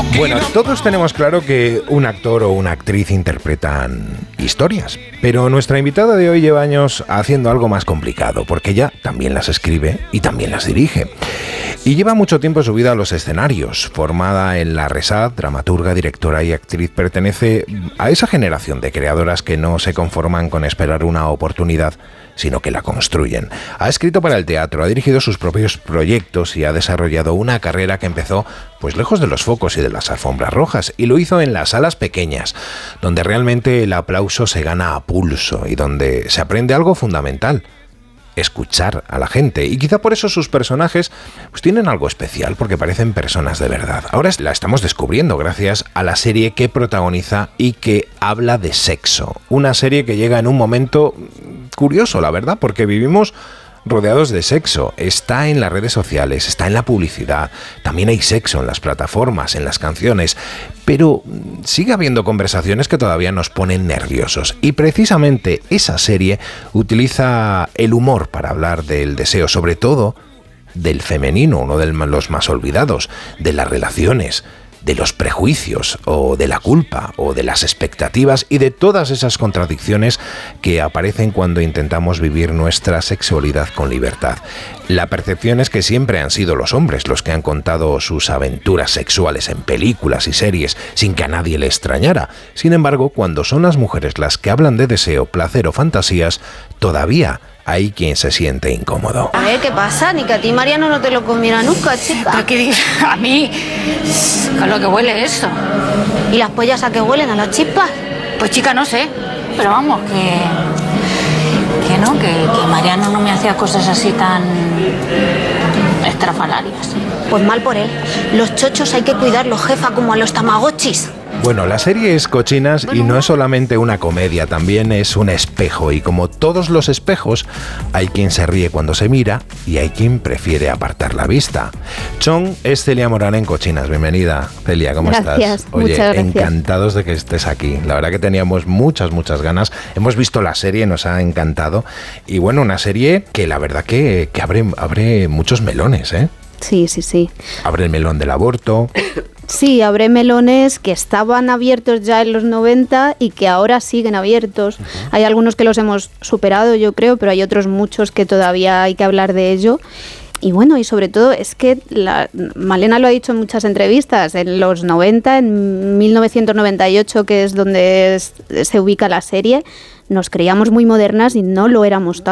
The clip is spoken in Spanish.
Bueno, todos tenemos claro que un actor o una actriz interpretan historias, pero nuestra invitada de hoy lleva años haciendo algo más complicado, porque ella también las escribe y también las dirige. Y lleva mucho tiempo subida a los escenarios. Formada en la RESAD, dramaturga, directora y actriz, pertenece a esa generación de creadoras que no se conforman con esperar una oportunidad, sino que la construyen. Ha escrito para el teatro, ha dirigido sus propios proyectos y ha desarrollado una carrera que empezó pues lejos de los focos y de las alfombras rojas, y lo hizo en las salas pequeñas, donde realmente el aplauso se gana a pulso y donde se aprende algo fundamental: escuchar a la gente. Y quizá por eso sus personajes pues tienen algo especial, porque parecen personas de verdad. Ahora la estamos descubriendo gracias a la serie que protagoniza y que habla de sexo. Una serie que llega en un momento curioso, la verdad, porque vivimos rodeados de sexo. Está en las redes sociales, está en la publicidad, también hay sexo en las plataformas, en las canciones, pero sigue habiendo conversaciones que todavía nos ponen nerviosos, y precisamente esa serie utiliza el humor para hablar del deseo, sobre todo del femenino, uno de los más olvidados, de las relaciones, de los prejuicios, o de la culpa, o de las expectativas, y de todas esas contradicciones que aparecen cuando intentamos vivir nuestra sexualidad con libertad. La percepción es que siempre han sido los hombres los que han contado sus aventuras sexuales en películas y series sin que a nadie le extrañara. Sin embargo, cuando son las mujeres las que hablan de deseo, placer o fantasías, todavía hay quien se siente incómodo. A ver, ¿qué pasa? Ni que a ti, Mariano, no te lo comiera nunca, chica. A mí, ¿a lo que huele eso? ¿Y las pollas a qué huelen? ¿A las chispas? Pues chica, no sé, pero vamos, que Mariano no me hacía cosas así tan estrafalarias. Pues mal por él. Los chochos hay que cuidarlos, jefa, como a los tamagotchis. Bueno, la serie es Cochinas y no es solamente una comedia, también es un espejo, y como todos los espejos, hay quien se ríe cuando se mira y hay quien prefiere apartar la vista. Chon es Celia Morán en Cochinas. Bienvenida, Celia, ¿cómo estás? Oye, muchas gracias. Encantados de que estés aquí. La verdad que teníamos muchas ganas. Hemos visto la serie, nos ha encantado, y bueno, una serie que la verdad que abre muchos melones, ¿eh? Sí, sí, sí. Abre el melón del aborto. Sí, abre melones que estaban abiertos ya en los 90 y que ahora siguen abiertos. Uh-huh. Hay algunos que los hemos superado, yo creo, pero hay otros muchos que todavía hay que hablar de ello. Y bueno, y sobre todo es que Malena lo ha dicho en muchas entrevistas, en los 90, en 1998, que es donde se ubica la serie, nos creíamos muy modernas y no lo éramos tanto.